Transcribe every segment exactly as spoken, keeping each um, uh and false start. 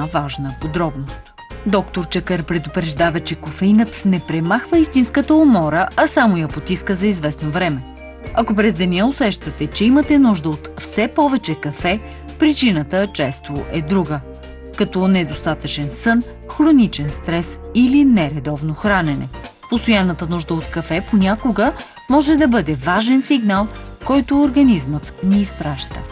важна подробност. Доктор Чакър предупреждава, че кофеинът не премахва истинската умора, а само я потиска за известно време. Ако през деня усещате, че имате нужда от все повече кафе, причината често е друга, като недостатъчен сън, хроничен стрес или нередовно хранене. Постоянната нужда от кафе понякога може да бъде важен сигнал, който организмът ни изпраща.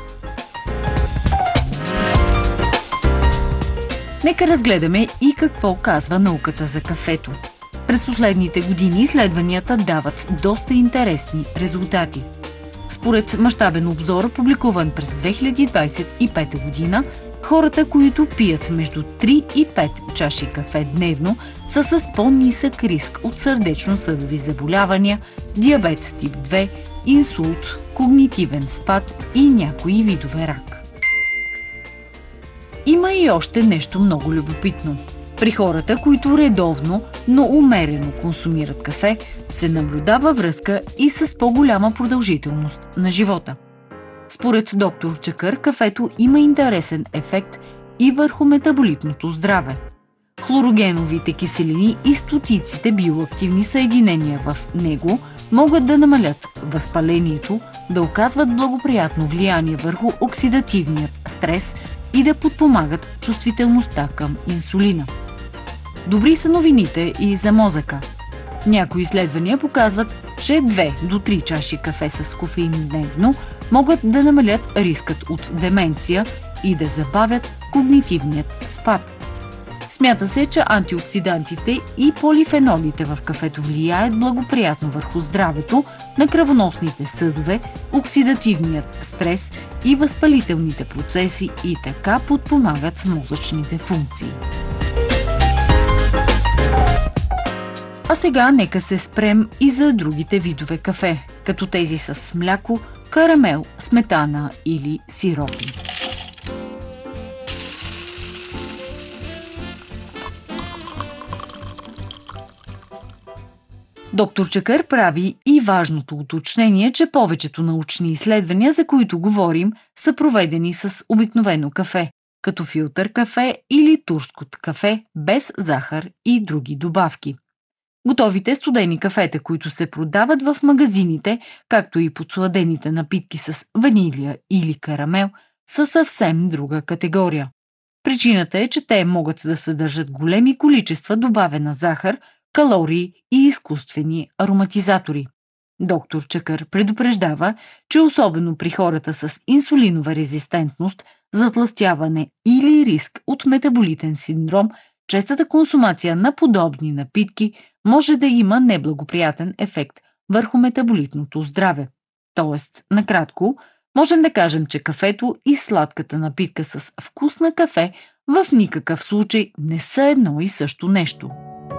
Нека разгледаме и какво казва науката за кафето. През последните години изследванията дават доста интересни резултати. Според мащабен обзор, публикуван през две хиляди двадесет и пета година, хората, които пият между три и пет чаши кафе дневно, са с по-нисък риск от сърдечно-съдови заболявания, диабет тип две, инсулт, когнитивен спад и някои видове рак. Има и още нещо много любопитно. При хората, които редовно, но умерено консумират кафе, се наблюдава връзка и с по-голяма продължителност на живота. Според доктор Чакър, кафето има интересен ефект и върху метаболитното здраве. Хлорогеновите киселини и стотиците биоактивни съединения в него могат да намалят възпалението, да оказват благоприятно влияние върху оксидативния стрес и да подпомагат чувствителността към инсулина. Добри са новините и за мозъка. Някои изследвания показват, че две до три чаши кафе с кофеин дневно могат да намалят рискът от деменция и да забавят когнитивният спад. Смята се, че антиоксидантите и полифенолите в кафето влияят благоприятно върху здравето на кръвоносните съдове, оксидативният стрес и възпалителните процеси и така подпомагат мозъчните функции. А сега нека се спрем и за другите видове кафе, като тези с мляко, карамел, сметана или сиропи. Доктор Чакър прави и важното уточнение, че повечето научни изследвания, за които говорим, са проведени с обикновено кафе, като филтър кафе или турско кафе без захар и други добавки. Готовите студени кафета, които се продават в магазините, както и подсладените напитки с ванилия или карамел, са съвсем друга категория. Причината е, че те могат да съдържат големи количества добавена захар, калории и изкуствени ароматизатори. Доктор Чакър предупреждава, че особено при хората с инсулинова резистентност, затлъстяване или риск от метаболитен синдром, честата консумация на подобни напитки може да има неблагоприятен ефект върху метаболитното здраве. Тоест, накратко, можем да кажем, че кафето и сладката напитка с вкус на кафе в никакъв случай не са едно и също нещо.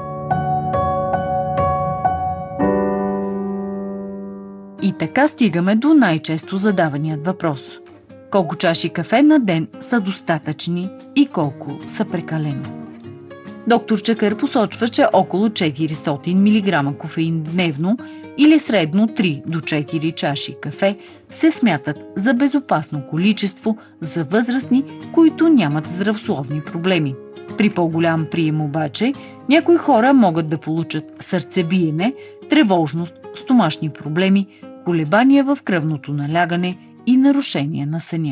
И така стигаме до най-често задаваният въпрос. Колко чаши кафе на ден са достатъчни и колко са прекалено? Доктор Чакър посочва, че около четиристотин милиграма кофеин дневно или средно три до четири чаши кафе се смятат за безопасно количество за възрастни, които нямат здравословни проблеми. При по-голям прием обаче, някои хора могат да получат сърцебиене, тревожност, стомашни проблеми, колебания в кръвното налягане и нарушение на съня.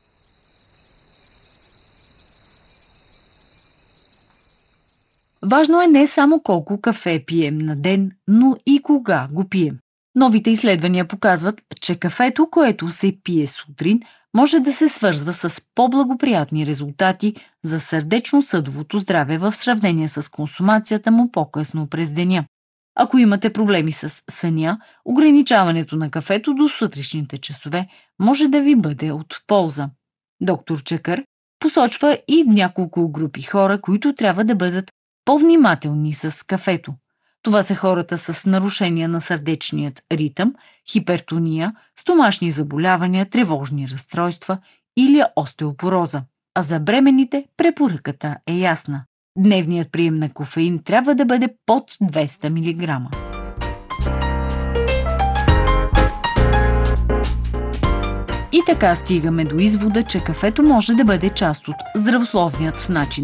Важно е не само колко кафе пием на ден, но и кога го пием. Новите изследвания показват, че кафето, което се пие сутрин, може да се свързва с по-благоприятни резултати за сърдечно-съдовото здраве в сравнение с консумацията му по-късно през деня. Ако имате проблеми с съня, ограничаването на кафето до сутрешните часове може да ви бъде от полза. Доктор Чакър посочва и няколко групи хора, които трябва да бъдат по-внимателни с кафето. Това са хората с нарушения на сърдечният ритъм, хипертония, стомашни заболявания, тревожни разстройства или остеопороза. А за бременните препоръката е ясна. Дневният прием на кофеин трябва да бъде под двеста милиграма. И така стигаме до извода, че кафето може да бъде част от здравословният начин